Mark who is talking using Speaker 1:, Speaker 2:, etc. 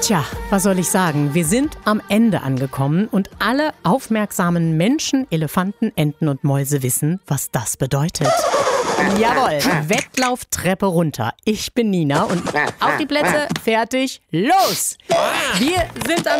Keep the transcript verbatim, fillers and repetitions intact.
Speaker 1: Tja, was soll ich sagen? Wir sind am Ende angekommen und alle aufmerksamen Menschen, Elefanten, Enten und Mäuse wissen, was das bedeutet. Jawohl, Wettlauftreppe runter. Ich bin Nina und auf die Plätze, fertig, los! Wir sind am